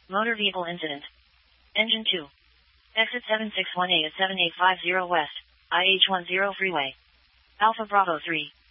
Motor vehicle incident. Engine 2. Exit 7618 at 7850 West, IH10 freeway. Alpha Bravo 3.